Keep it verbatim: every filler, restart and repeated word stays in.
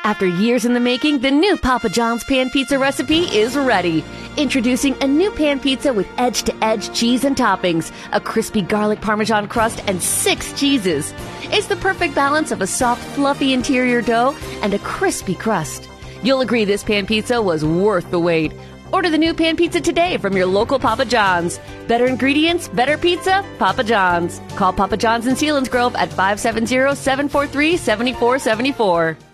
After years in the making, the new Papa John's Pan Pizza recipe is ready. Introducing a new pan pizza with edge-to-edge cheese and toppings, a crispy garlic parmesan crust, and six cheeses. It's the perfect balance of a soft, fluffy interior dough and a crispy crust. You'll agree this pan pizza was worth the wait. Order the new pan pizza today from your local Papa John's. Better ingredients, better pizza, Papa John's. Call Papa John's in Selinsgrove at five seven zero, seven four three, seven four seven four.